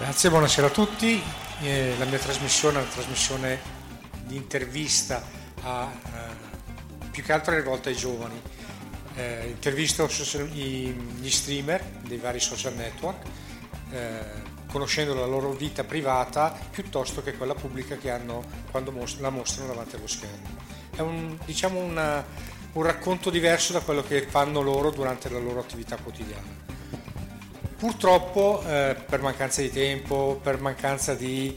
Grazie, buonasera a tutti. La mia trasmissione è una trasmissione di intervista più che altro rivolta ai giovani. Intervisto gli streamer dei vari social network, conoscendo la loro vita privata piuttosto che quella pubblica che hanno quando la mostrano davanti allo schermo. È un racconto diverso da quello che fanno loro durante la loro attività quotidiana. Purtroppo per mancanza di tempo, per mancanza di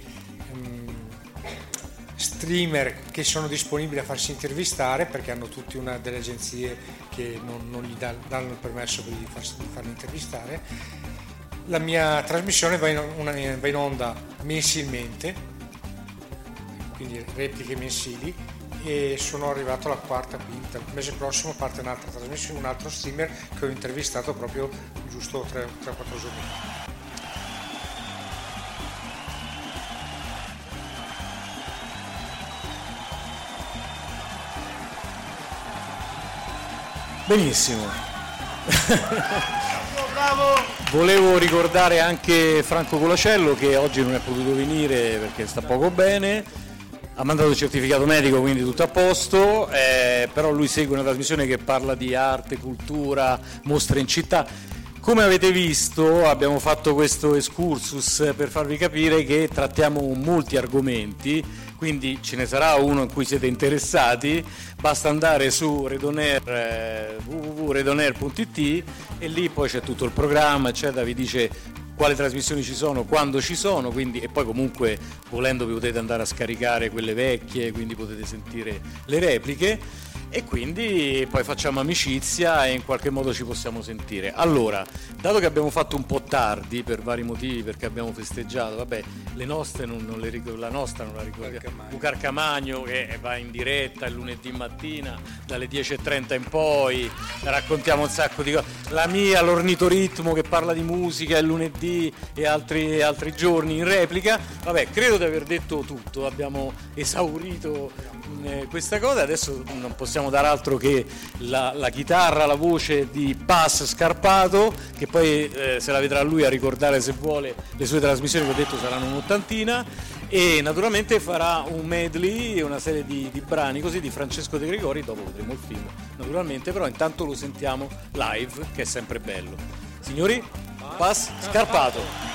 streamer che sono disponibili a farsi intervistare, perché hanno tutti delle agenzie che non gli danno il permesso di farli intervistare, la mia trasmissione va in onda mensilmente, quindi repliche mensili, e sono arrivato alla quarta, quinta. Il mese prossimo parte un'altra trasmissione, un altro streamer che ho intervistato proprio giusto 3-4 giorni fa. Benissimo. Bravo. Volevo ricordare anche Franco Colacello, che oggi non è potuto venire perché sta poco bene. Ha mandato il certificato medico, quindi tutto a posto, però lui segue una trasmissione che parla di arte, cultura, mostre in città. Come avete visto abbiamo fatto questo excursus per farvi capire che trattiamo molti argomenti, quindi ce ne sarà uno in cui siete interessati, basta andare su Redonair, www.redonair.it, e lì poi c'è tutto il programma, eccetera, vi dice quali trasmissioni ci sono, quando ci sono, quindi, e poi comunque volendo vi potete andare a scaricare quelle vecchie, quindi potete sentire le repliche, e quindi poi facciamo amicizia e in qualche modo ci possiamo sentire. Allora, dato che abbiamo fatto un po' tardi per vari motivi, perché abbiamo festeggiato, vabbè, le nostre la nostra non la ricordiamo, Bucarcamagno, che va in diretta il lunedì mattina dalle 10:30 in poi, raccontiamo un sacco di cose, la mia, l'Ornitoritmo, che parla di musica il lunedì e altri giorni in replica. Vabbè, credo di aver detto tutto, abbiamo esaurito questa cosa. Adesso non possiamo dare altro che la chitarra, la voce di Paz Scarpato, che poi se la vedrà lui a ricordare, se vuole, le sue trasmissioni, che ho detto saranno un'ottantina, e naturalmente farà un medley, una serie di brani così di Francesco De Gregori. Dopo vedremo il film naturalmente, però intanto lo sentiamo live, che è sempre bello. Signori, Paz Scarpato.